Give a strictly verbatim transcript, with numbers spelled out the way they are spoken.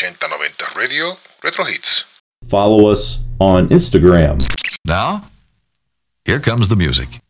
ochenta noventa Radio Retro Hits. Follow us on Instagram. Now, here comes the music.